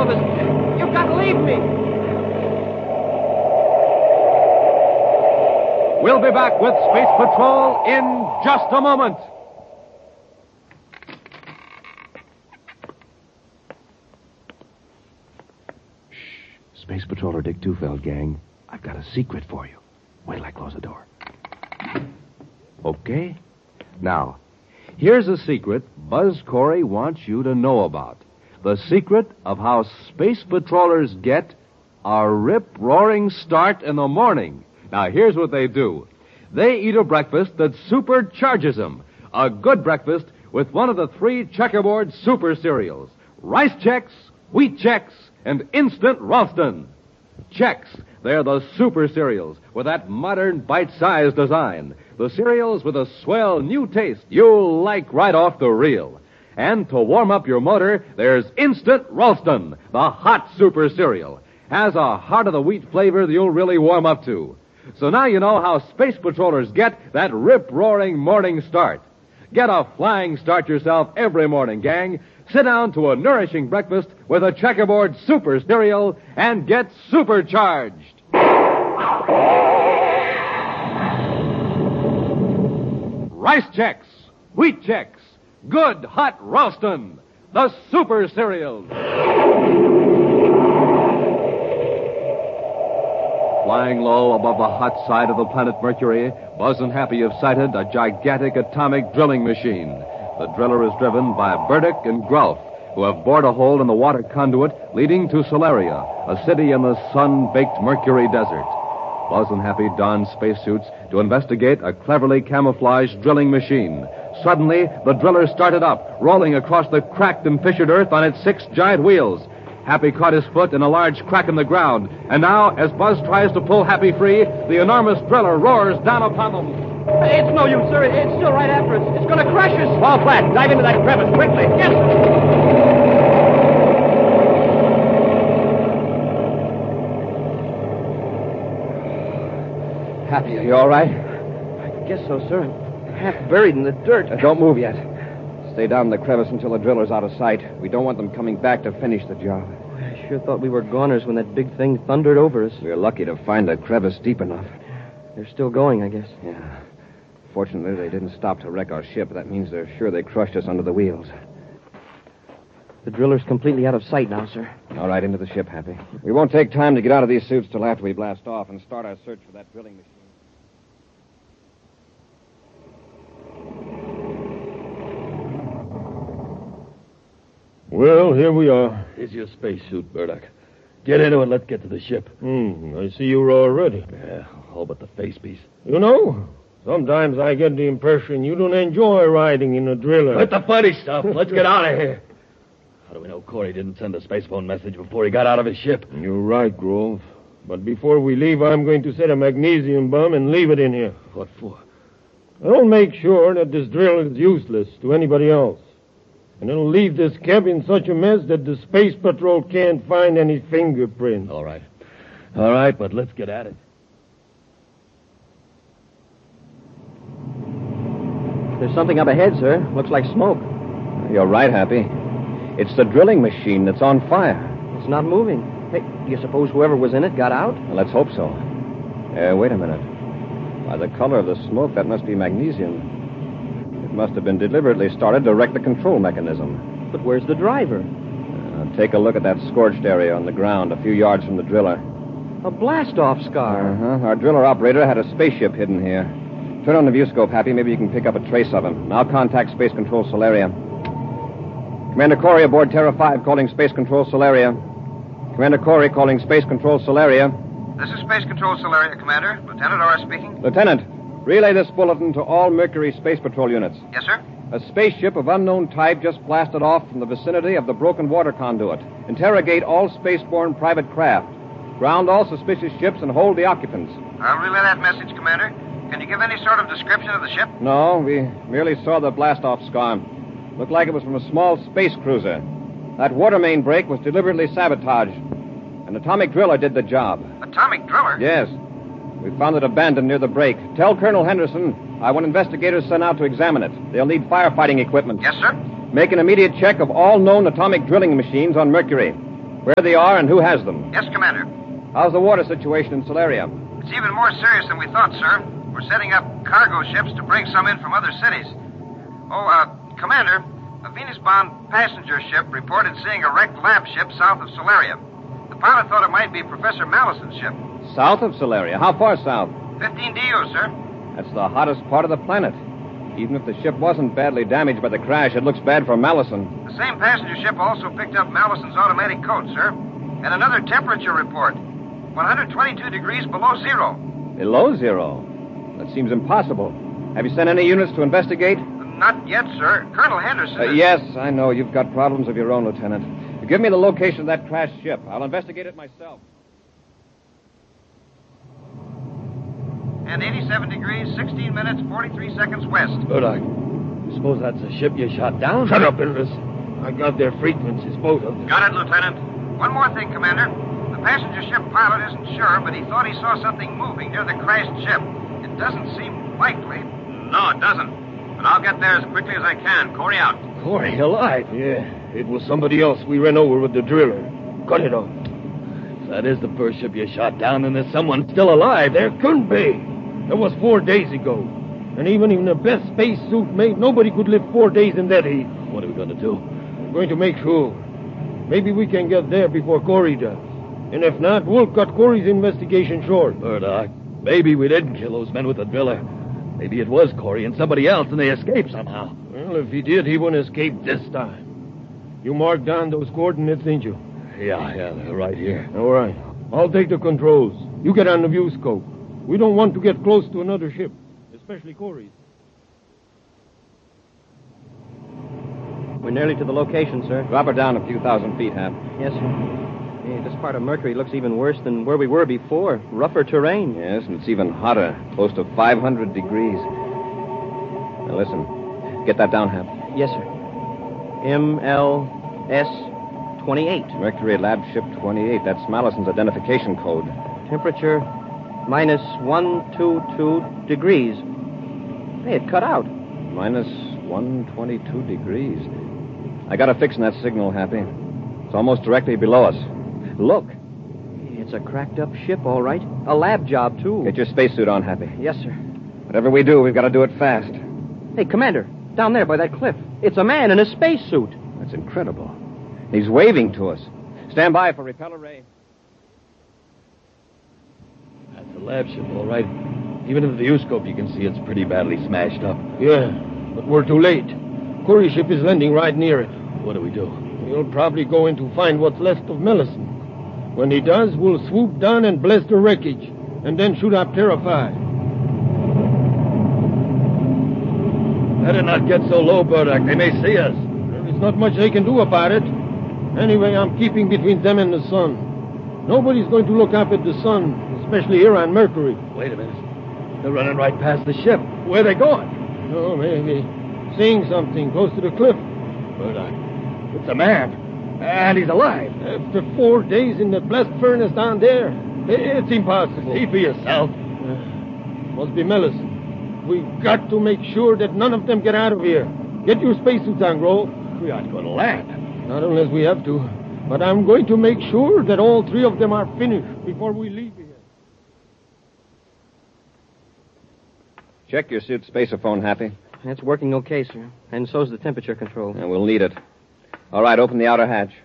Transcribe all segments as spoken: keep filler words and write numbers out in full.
of us. You've got to leave me. We'll be back with Space Patrol in just a moment. Shh. Space Patroller Dick Tufeld, gang. I've got a secret for you. Wait till I close the door. Okay? Now, here's a secret Buzz Corey wants you to know about. The secret of how space patrollers get a rip-roaring start in the morning. Now, here's what they do. They eat a breakfast that supercharges them. A good breakfast with one of the three checkerboard super cereals. Rice Chex, Wheat Chex, and Instant Ralston. Chex. They're the super cereals with that modern bite-sized design. The cereals with a swell new taste you'll like right off the reel. And to warm up your motor, there's Instant Ralston, the hot super cereal. Has a heart-of-the-wheat flavor that you'll really warm up to. So now you know how space patrollers get that rip-roaring morning start. Get a flying start yourself every morning, gang. Sit down to a nourishing breakfast with a checkerboard super cereal and get supercharged. Rice Chex, Wheat Chex, good hot Ralston, the super cereal. Flying low above the hot side of the planet Mercury, Buzz and Happy have sighted a gigantic atomic drilling machine. The driller is driven by Burdick and Grulf, who have bored a hole in the water conduit leading to Solaria, a city in the sun-baked Mercury desert. Buzz and Happy don spacesuits to investigate a cleverly camouflaged drilling machine. Suddenly, the driller started up, rolling across the cracked and fissured earth on its six giant wheels. Happy caught his foot in a large crack in the ground, and now, as Buzz tries to pull Happy free, the enormous driller roars down upon them. It's no use, sir. It's still right after us. It's going to crush us. Fall flat. Dive into that crevice quickly. Yes, sir. Happy, are you all right? I guess so, sir. I'm half buried in the dirt. Uh, don't move yet. Stay down in the crevice until the driller's out of sight. We don't want them coming back to finish the job. I sure thought we were goners when that big thing thundered over us. We're lucky to find a crevice deep enough. They're still going, I guess. Yeah. Fortunately, they didn't stop to wreck our ship. That means they're sure they crushed us under the wheels. The driller's completely out of sight now, sir. All right, into the ship, Happy. We won't take time to get out of these suits till after we blast off and start our search for that drilling machine. Well, here we are. Here's your spacesuit, Burdock. Get into it. Let's get to the ship. Hmm, I see you're all ready. Yeah, all but the face piece. You know, sometimes I get the impression you don't enjoy riding in a driller. Let the funny stuff. Let's get out of here. How do we know Corey didn't send a space phone message before he got out of his ship? You're right, Grove. But before we leave, I'm going to set a magnesium bomb and leave it in here. What for? I'll make sure that this drill is useless to anybody else. And it'll leave this camp in such a mess that the Space Patrol can't find any fingerprints. All right. All right, but let's get at it. There's something up ahead, sir. Looks like smoke. You're right, Happy. It's the drilling machine that's on fire. It's not moving. Hey, do you suppose whoever was in it got out? Well, let's hope so. Uh, wait a minute. By the color of the smoke, that must be magnesium. It must have been deliberately started to wreck the control mechanism. But where's the driver? Uh, take a look at that scorched area on the ground a few yards from the driller. A blast-off scar. Uh-huh. Our driller operator had a spaceship hidden here. Turn on the viewscope, Happy. Maybe you can pick up a trace of him. I'll contact Space Control Solaria. Commander Corey aboard Terra five calling Space Control Solaria. Commander Corey calling Space Control Solaria. This is Space Control Solaria, Commander. Lieutenant Orr speaking. Lieutenant, relay this bulletin to all Mercury Space Patrol units. Yes, sir. A spaceship of unknown type just blasted off from the vicinity of the broken water conduit. Interrogate all spaceborne private craft. Ground all suspicious ships and hold the occupants. I'll relay that message, Commander. Can you give any sort of description of the ship? No, we merely saw the blast-off scar. Looked like it was from a small space cruiser. That water main break was deliberately sabotaged. An atomic driller did the job. Atomic driller? Yes. We found it abandoned near the break. Tell Colonel Henderson I want investigators sent out to examine it. They'll need firefighting equipment. Yes, sir. Make an immediate check of all known atomic drilling machines on Mercury. Where they are and who has them. Yes, Commander. How's the water situation in Solaria? It's even more serious than we thought, sir. We're setting up cargo ships to bring some in from other cities. Oh, uh, Commander, a Venus-bound passenger ship reported seeing a wrecked lab ship south of Solaria. The pilot thought it might be Professor Mallison's ship. South of Solaria? How far south? Fifteen D U, sir. That's the hottest part of the planet. Even if the ship wasn't badly damaged by the crash, it looks bad for Mallison. The same passenger ship also picked up Mallison's automatic code, sir. And another temperature report. one hundred twenty-two degrees below zero. Below zero? That seems impossible. Have you sent any units to investigate? Not yet, sir. Colonel Henderson... Uh, is... Yes, I know. You've got problems of your own, Lieutenant. Give me the location of that crashed ship. I'll investigate it myself. And eighty-seven degrees, sixteen minutes, forty-three seconds west. Burdock, you suppose that's the ship you shot down? Shut up and listen. I got their frequencies, both of them. Got it, Lieutenant. One more thing, Commander. The passenger ship pilot isn't sure, but he thought he saw something moving near the crashed ship. It doesn't seem likely. No, it doesn't. But I'll get there as quickly as I can. Corey out. Corey alive? Yeah, it was somebody else we ran over with the driller. Cut it off. If that is the first ship you shot down, then there's someone still alive. There couldn't be. That was four days ago. And even in the best space suit made, nobody could live four days in that heat. What are we going to do? We're going to make sure. Maybe we can get there before Corey does. And if not, we'll cut Corey's investigation short. Murdoch, maybe we didn't kill those men with the driller. Maybe it was Corey and somebody else, and they escaped somehow. Well, if he did, he wouldn't escape this time. You marked down those coordinates, didn't you? Yeah, yeah, they're right here. All right. I'll take the controls. You get on the view scope. We don't want to get close to another ship, especially Corey's. We're nearly to the location, sir. Drop her down a few thousand feet, Hap. Yes, sir. Hey, this part of Mercury looks even worse than where we were before. Rougher terrain. Yes, and it's even hotter, close to five hundred degrees. Now listen. Get that down, Hap. Yes, sir. M L S twenty-eight. Mercury Lab Ship twenty-eight. That's Mallison's identification code. Temperature minus one twenty-two degrees. Hey, it cut out. Minus one twenty-two degrees. I got a fix in that signal, Happy. It's almost directly below us. Look. It's a cracked-up ship, all right. A lab job, too. Get your spacesuit on, Happy. Yes, sir. Whatever we do, we've got to do it fast. Hey, Commander, down there by that cliff. It's a man in a spacesuit. That's incredible. He's waving to us. Stand by for repeller ray. That's a lab ship, all right. Even in the viewscope, you can see it's pretty badly smashed up. Yeah, but we're too late. Corey's ship is landing right near it. What do we do? He'll probably go in to find what's left of Mellison. When he does, we'll swoop down and blast the wreckage, and then shoot up Terra five. Better not get so low, Burdock. They may see us. There's not much they can do about it. Anyway, I'm keeping between them and the sun. Nobody's going to look up at the sun, especially here on Mercury. Wait a minute. They're running right past the ship. Where are they going? Oh, maybe. Seeing something close to the cliff. Burdock, it's a man. And he's alive. After four days in that blast furnace down there, it's impossible. See for yourself. Uh, must be Mellison. We've got to make sure that none of them get out of here. Get your spacesuits on, Grove. We aren't going to land. Not unless we have to. But I'm going to make sure that all three of them are finished before we leave here. Check your suit spacerphone, Happy. It's working okay, sir. And so's the temperature control. And we'll need it. All right, open the outer hatch.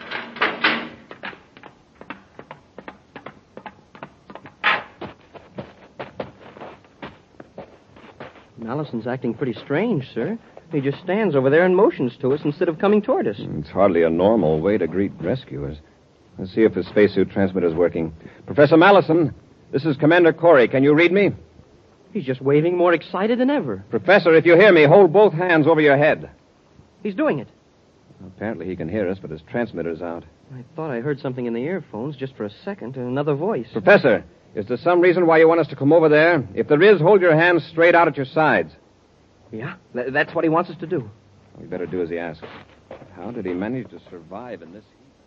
Mallison's acting pretty strange, sir. He just stands over there and motions to us instead of coming toward us. It's hardly a normal way to greet rescuers. Let's see if his spacesuit transmitter's working. Professor Mallison, this is Commander Corey. Can you read me? He's just waving more excited than ever. Professor, if you hear me, hold both hands over your head. He's doing it. Apparently he can hear us, but his transmitter's out. I thought I heard something in the earphones just for a second, and another voice. Professor, is there some reason why you want us to come over there? If there is, hold your hands straight out at your sides. Yeah, th- that's what he wants us to do. We better do as he asks. How did he manage to survive in this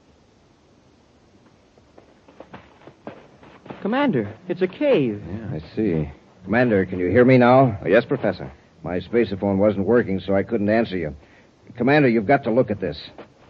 heat? Commander, it's a cave. Yeah, I see. Commander, can you hear me now? Oh, yes, Professor. My spaceophone wasn't working, so I couldn't answer you. Commander, you've got to look at this.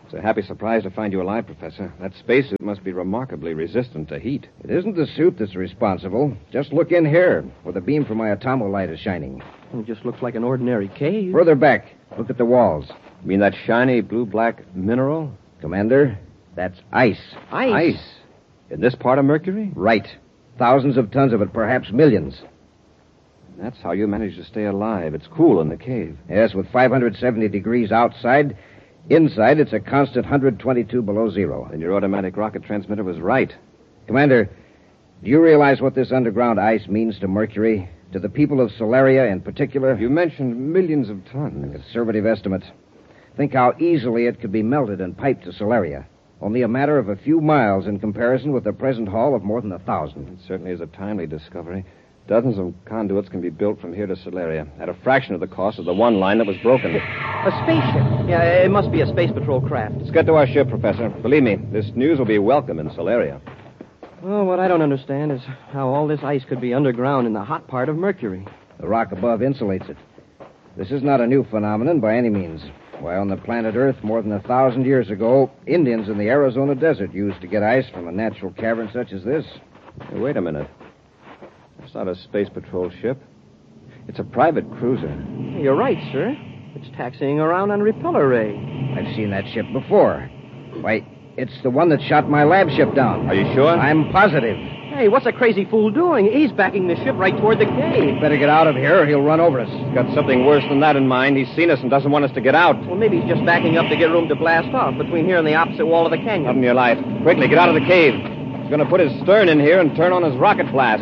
It's a happy surprise to find you alive, Professor. That spacesuit must be remarkably resistant to heat. It isn't the suit that's responsible. Just look in here, where the beam from my atomolight is shining. It just looks like an ordinary cave. Further back, look at the walls. You mean that shiny blue-black mineral? Commander, that's ice. Ice? Ice? In this part of Mercury? Right. Thousands of tons of it, perhaps millions. That's how you manage to stay alive. It's cool in the cave. Yes, with five hundred seventy degrees outside. Inside, it's a constant one hundred twenty-two below zero. And your automatic rocket transmitter was right. Commander, do you realize what this underground ice means to Mercury? To the people of Solaria in particular? You mentioned millions of tons. A conservative estimate. Think how easily it could be melted and piped to Solaria. Only a matter of a few miles in comparison with the present haul of more than a thousand. It certainly is a timely discovery. Dozens of conduits can be built from here to Solaria at a fraction of the cost of the one line that was broken. A spaceship. Yeah, it must be a space patrol craft. Let's get to our ship, Professor. Believe me, this news will be welcome in Solaria. Well, what I don't understand is how all this ice could be underground in the hot part of Mercury. The rock above insulates it. This is not a new phenomenon by any means. Why, on the planet Earth, more than a thousand years ago, Indians in the Arizona desert used to get ice from a natural cavern such as this. Hey, wait a minute. It's not a space patrol ship. It's a private cruiser. You're right, sir. It's taxiing around on repeller ray. I've seen that ship before. Why, it's the one that shot my lab ship down. Are you sure? I'm positive. Hey, what's a crazy fool doing? He's backing the ship right toward the cave. Better get out of here or he'll run over us. He's got something worse than that in mind. He's seen us and doesn't want us to get out. Well, maybe he's just backing up to get room to blast off between here and the opposite wall of the canyon. Not in your life. Quickly, get out of the cave. He's going to put his stern in here and turn on his rocket blast.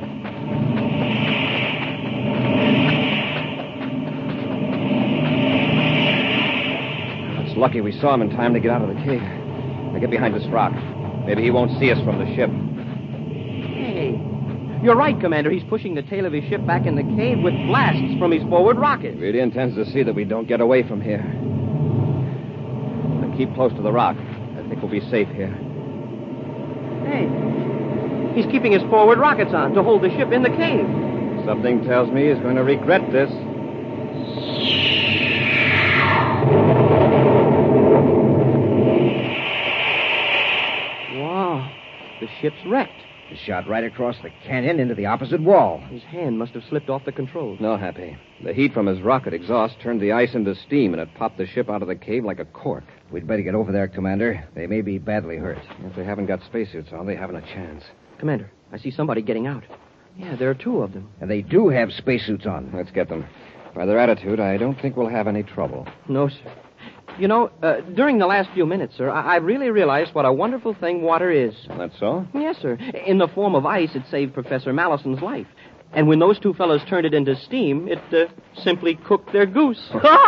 It's lucky we saw him in time to get out of the cave. Now get behind this rock. Maybe he won't see us from the ship. Hey, you're right, Commander. He's pushing the tail of his ship back in the cave with blasts from his forward rocket. He really intends to see that we don't get away from here. Now keep close to the rock. I think we'll be safe here. Hey, he's keeping his forward rockets on to hold the ship in the cave. Something tells me he's going to regret this. Wow, the ship's wrecked. It shot right across the canyon into the opposite wall. His hand must have slipped off the controls. No, Happy. The heat from his rocket exhaust turned the ice into steam, and it popped the ship out of the cave like a cork. We'd better get over there, Commander. They may be badly hurt. If they haven't got spacesuits on, they haven't a chance. Commander, I see somebody getting out. Yeah, there are two of them. And they do have spacesuits on. Let's get them. By their attitude, I don't think we'll have any trouble. No, sir. You know, uh, during the last few minutes, sir, I- I've really realized what a wonderful thing water is. That's so? Yes, sir. In the form of ice, it saved Professor Mallison's life. And when those two fellows turned it into steam, it uh, simply cooked their goose.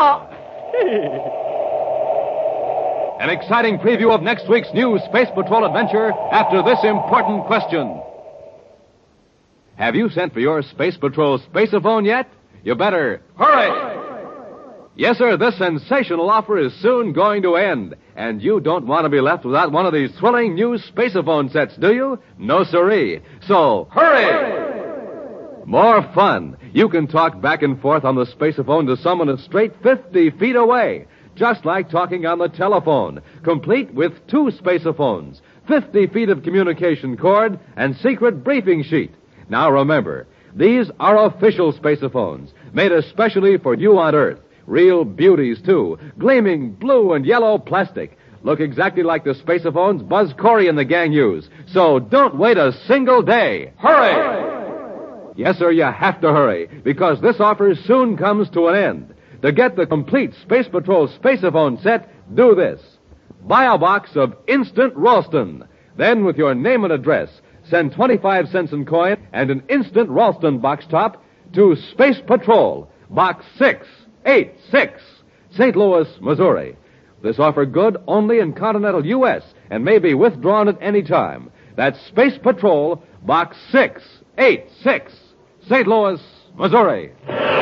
An exciting preview of next week's new Space Patrol adventure after this important question. Have you sent for your Space Patrol spaceophone yet? You better hurry! Yes, sir, this sensational offer is soon going to end. And you don't want to be left without one of these thrilling new spaceophone sets, do you? No, siree. So, hurry! More fun. You can talk back and forth on the spaceophone to someone a straight fifty feet away. Just like talking on the telephone. Complete with two spaceophones, fifty feet of communication cord, and secret briefing sheet. Now remember, these are official spaceophones, made especially for you on Earth. Real beauties, too. Gleaming blue and yellow plastic. Look exactly like the spaceophones Buzz Corey and the gang use. So don't wait a single day. Hurry! Hurry! Yes, sir, you have to hurry, because this offer soon comes to an end. To get the complete Space Patrol spaceophone set, do this. Buy a box of Instant Ralston. Then, with your name and address, send twenty-five cents in coin and an Instant Ralston box top to Space Patrol, Box six eighty-six, Saint Louis, Missouri. This offer good only in continental U S and may be withdrawn at any time. That's Space Patrol, Box six eighty-six, Saint Louis, Missouri.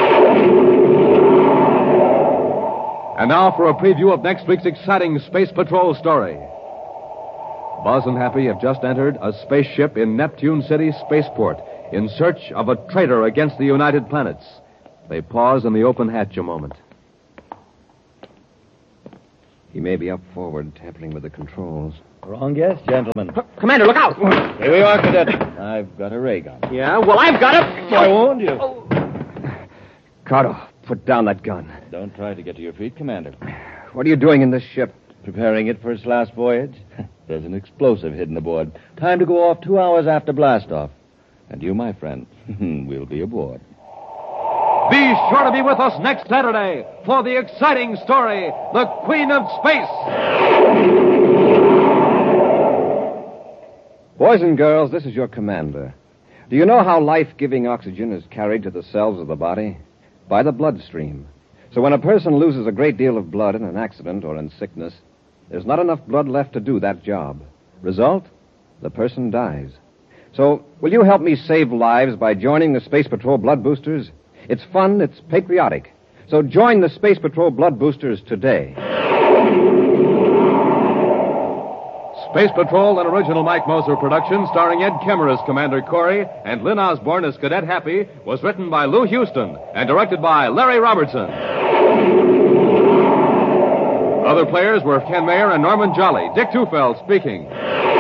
And now for a preview of next week's exciting Space Patrol story. Buzz and Happy have just entered a spaceship in Neptune City spaceport in search of a traitor against the United Planets. They pause in the open hatch a moment. He may be up forward, tampering with the controls. Wrong guess, gentlemen. Commander, look out! Here we are, Cadet. I've got a ray gun. Yeah, well, I've got it. I warned you. Oh. Cardo, put down that gun. Don't try to get to your feet, Commander. What are you doing in this ship? Preparing it for its last voyage. There's an explosive hidden aboard. Time to go off two hours after blastoff. And you, my friend, will be aboard. Be sure to be with us next Saturday for the exciting story, The Queen of Space. Boys and girls, this is your commander. Do you know how life-giving oxygen is carried to the cells of the body? By the bloodstream. So when a person loses a great deal of blood in an accident or in sickness, there's not enough blood left to do that job. Result? The person dies. So, will you help me save lives by joining the Space Patrol Blood Boosters? It's fun, it's patriotic. So join the Space Patrol Blood Boosters today. Space Patrol, an original Mike Moser production starring Ed Kemmer as Commander Corey and Lynn Osborne as Cadet Happy, was written by Lou Houston and directed by Larry Robertson. Other players were Ken Mayer and Norman Jolly. Dick Tufeld speaking.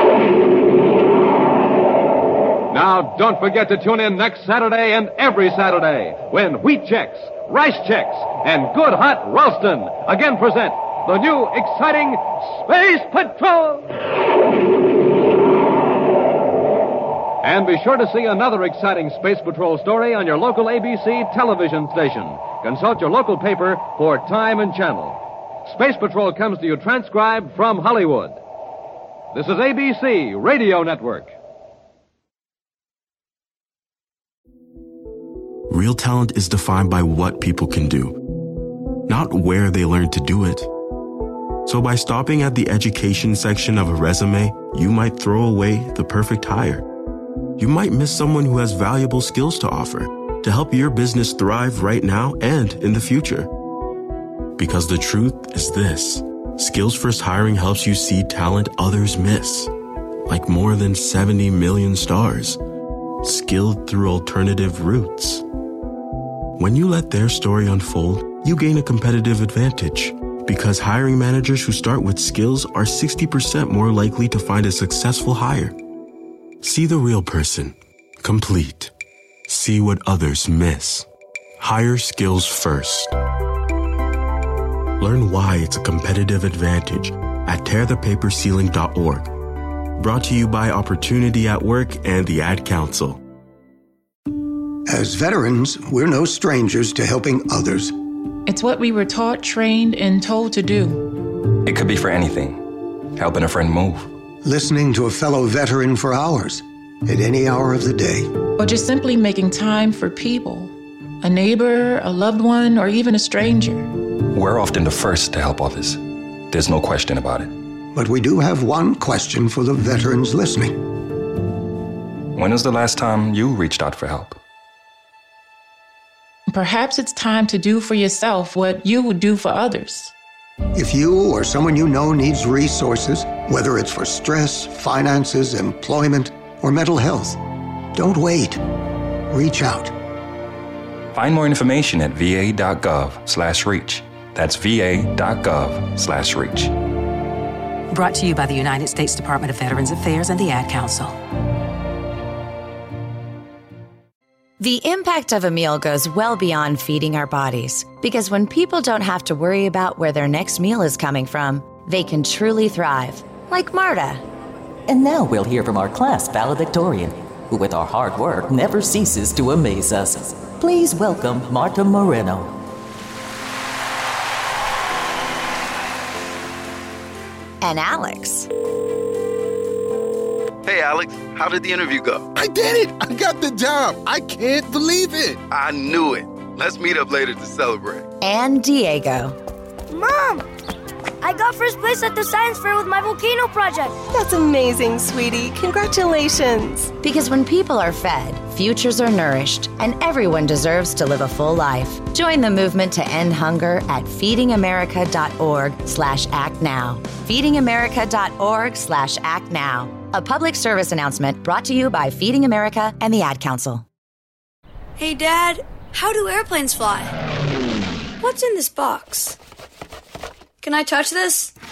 Now, don't forget to tune in next Saturday and every Saturday when Wheat Chex, Rice Chex, and Good Hot Ralston again present the new exciting Space Patrol. And be sure to see another exciting Space Patrol story on your local A B C television station. Consult your local paper for time and channel. Space Patrol comes to you transcribed from Hollywood. This is A B C Radio Network. Real talent is defined by what people can do, not where they learn to do it. So by stopping at the education section of a resume, you might throw away the perfect hire. You might miss someone who has valuable skills to offer to help your business thrive right now and in the future. Because the truth is this: Skills First Hiring helps you see talent others miss, like more than seventy million stars, skilled through alternative routes. When you let their story unfold, you gain a competitive advantage, because hiring managers who start with skills are sixty percent more likely to find a successful hire. See the real person, complete. See what others miss. Hire skills first. Learn why it's a competitive advantage at tear the paper ceiling dot org. Brought to you by Opportunity at Work and the Ad Council. As veterans, we're no strangers to helping others. It's what we were taught, trained, and told to do. It could be for anything. Helping a friend move. Listening to a fellow veteran for hours, at any hour of the day. Or just simply making time for people. A neighbor, a loved one, or even a stranger. We're often the first to help others. There's no question about it. But we do have one question for the veterans listening. When was the last time you reached out for help? Perhaps it's time to do for yourself what you would do for others. If you or someone you know needs resources, whether it's for stress, finances, employment, or mental health, don't wait. Reach out. Find more information at va.gov slash reach. That's va.gov slash reach. Brought to you by the United States Department of Veterans Affairs and the Ad Council. The impact of a meal goes well beyond feeding our bodies, because when people don't have to worry about where their next meal is coming from, they can truly thrive, like Marta. And now we'll hear from our class valedictorian, who with our hard work never ceases to amaze us. Please welcome Marta Moreno. And Alex. Hey, Alex, how did the interview go? I did it! I got the job! I can't believe it! I knew it. Let's meet up later to celebrate. And Diego. Mom! I got first place at the science fair with my volcano project. That's amazing, sweetie. Congratulations. Because when people are fed, futures are nourished, and everyone deserves to live a full life. Join the movement to end hunger at feedingamerica.org slash act now. feedingamerica.org slash act now. A public service announcement brought to you by Feeding America and the Ad Council. Hey, Dad, how do airplanes fly? What's in this box? Can I touch this?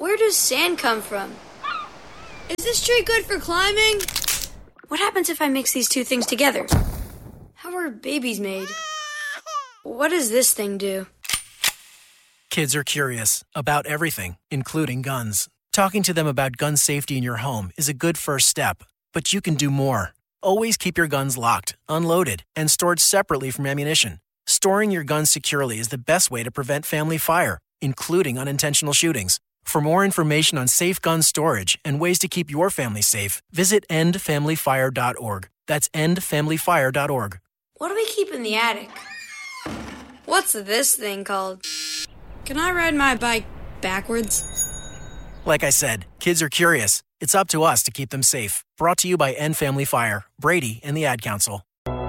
Where does sand come from? Is this tree good for climbing? What happens if I mix these two things together? How are babies made? What does this thing do? Kids are curious about everything, including guns. Talking to them about gun safety in your home is a good first step, but you can do more. Always keep your guns locked, unloaded, and stored separately from ammunition. Storing your guns securely is the best way to prevent family fire, including unintentional shootings. For more information on safe gun storage and ways to keep your family safe, visit end family fire dot org. That's end family fire dot org. What do we keep in the attic? What's this thing called? Can I ride my bike backwards? Like I said, kids are curious. It's up to us to keep them safe. Brought to you by End Family Fire, Brady, and the Ad Council.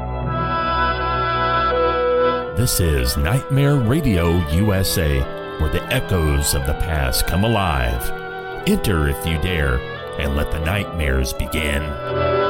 This is Nightmare Radio U S A, where the echoes of the past come alive. Enter if you dare, and let the nightmares begin.